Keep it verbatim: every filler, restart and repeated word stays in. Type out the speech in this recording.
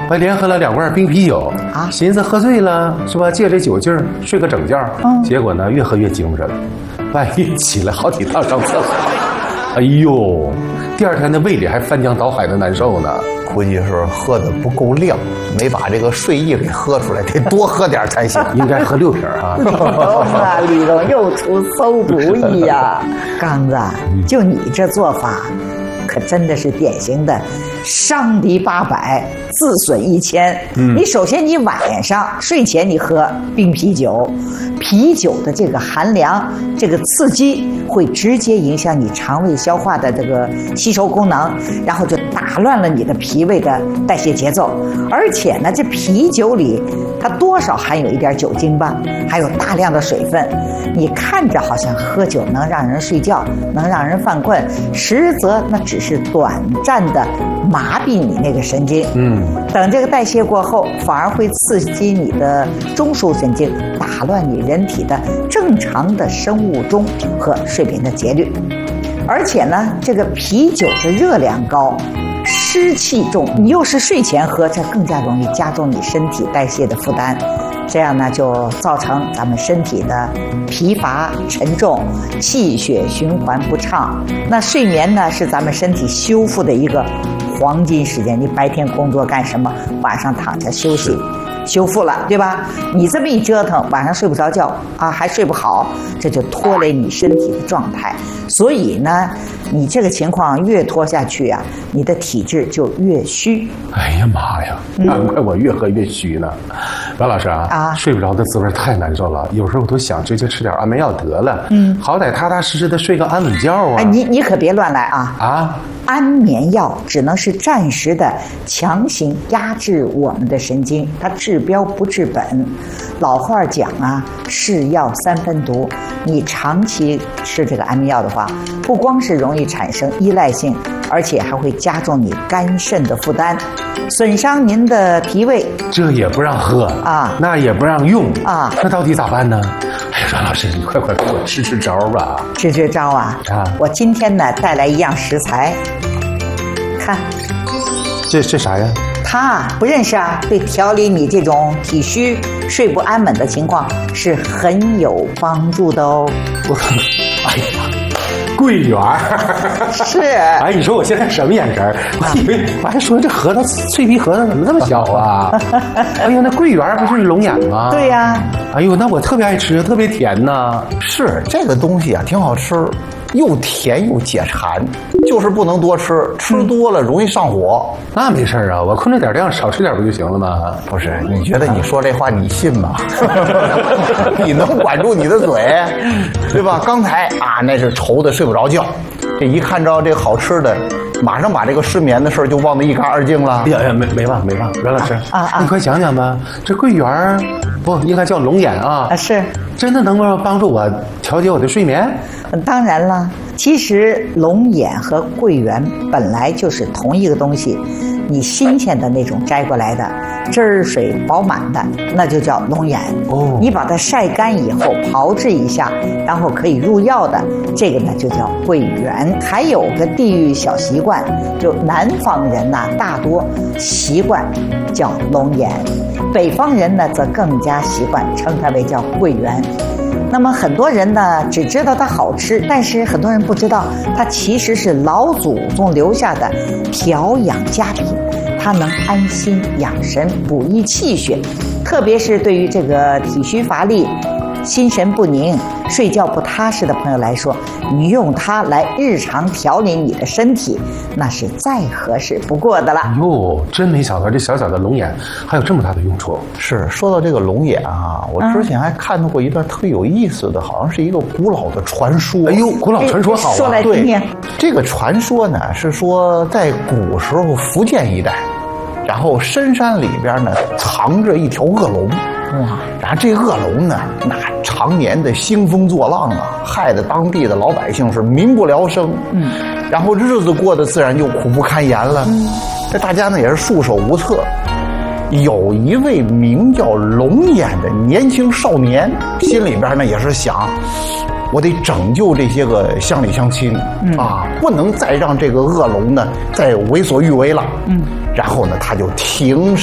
我连喝了两罐冰啤酒啊，寻思喝醉了是吧？借这酒劲儿睡个整觉，嗯，结果呢越喝越精神了，半夜起来好几趟上厕所，哎呦，第二天的胃里还翻江倒海的难受呢。 估计是喝的不够量，没把这个睡意给喝出来，得多喝点才行。 应该喝六瓶啊！ 啊，李总又出馊主意呀！刚子，就你这做法，可真的是典型的伤敌八百，自损一千。嗯，你首先你晚上睡前你喝冰啤酒，啤酒的这个寒凉，这个刺激会直接影响你肠胃消化的这个吸收功能，然后就打乱了你的脾胃的代谢节奏。而且呢，这啤酒里它多少含有一点酒精吧，还有大量的水分。你看着好像喝酒能让人睡觉，能让人犯困，实则那只是短暂的麻痹你那个神经。嗯，等这个代谢过后，反而会刺激你的中枢神经，打乱你人体的正常的生物钟和睡眠的节律。而且呢，这个啤酒的热量高，湿气重，你又是睡前喝，这更加容易加重你身体代谢的负担。这样呢，就造成咱们身体的疲乏沉重，气血循环不畅。那睡眠呢，是咱们身体修复的一个黄金时间。你白天工作干什么？晚上躺着休息，修复了，对吧？你这么一折腾，晚上睡不着觉啊，还睡不好，这就拖累你身体的状态。所以呢，你这个情况越拖下去啊，你的体质就越虚。 哎呀妈呀，难怪我越喝越虚呢。阮老师啊，啊，睡不着的滋味太难受了，有时候我都想直接吃点安眠药得了，嗯，好歹踏踏实实的睡个安稳觉啊。 哎，你你可别乱来啊！ 啊， 安眠药只能是暂时的强行压制我们的神经，它治标不治本。老话讲啊，是药三分毒。你长期吃这个安眠药的话，不光是容易产生依赖性，而且还会加重你肝肾的负担，损伤您的脾胃。 这也不让喝啊，那也不让用啊，那到底咋办呢？哎呀，阮老师，你快快给我支支招吧！ 支支招啊！啊，我今天呢带来一样食材，看， 这这啥呀？ 它不认识啊？对调理你这种体虚、睡不安稳的情况是很有帮助的哦。 我，哎呀，桂圆是。 哎，你说我现在什么眼神？我以为我还说这核桃脆皮核桃怎么这么小啊？哎呦，那桂圆不就是龙眼吗？ 对呀、啊。 哎呦，那我特别爱吃，特别甜呐。 是这个东西啊，挺好吃。又甜又解馋，就是不能多吃，吃多了容易上火。 嗯、那没事啊，我控制点量，少吃点不就行了吗？ 不是，你觉得你说这话你信吗？你能管住你的嘴，对吧？刚才啊，那是愁的睡不着觉，这一看着这好吃的，马上把这个失眠的事儿就忘得一干二净了。 哎呀呀，没没忘没忘，阮老师啊啊，你快讲讲吧，这桂圆不应该叫龙眼啊？ 啊，是真的能够帮助我调节我的睡眠？ 当然了，其实龙眼和桂圆本来就是同一个东西，你新鲜的那种摘过来的，汁儿水饱满的，那就叫龙眼。哦，你把它晒干以后炮制一下，然后可以入药的，这个呢就叫桂圆。还有个地域小习惯，就南方人呐、啊，大多习惯叫龙眼，北方人呢则更加习惯称它为叫桂圆。那么很多人呢只知道它好吃，但是很多人不知道它其实是老祖宗留下的调养佳品，它能安心养神、补益气血，特别是对于这个体虚乏力、心神不宁、睡觉不踏实的朋友来说，你用它来日常调理你的身体，那是再合适不过的了。 哟，真没想到这小小的龙眼还有这么大的用处。 是，说到这个龙眼啊，我之前还看到过一段特别有意思的，好像是一个古老的传说。 哎呦，古老传说好啊！ 说来听听。 这个传说呢，是说在古时候福建一带，然后深山里边呢藏着一条恶龙。哇！然后这恶龙呢，那常年的兴风作浪啊，害得当地的老百姓是民不聊生。嗯，然后日子过得自然就苦不堪言了。嗯，这大家呢也是束手无策。有一位名叫龙眼的年轻少年，心里边呢也是想，我得拯救这些个乡里乡亲、嗯、啊，不能再让这个恶龙呢再为所欲为了。嗯，然后呢，他就挺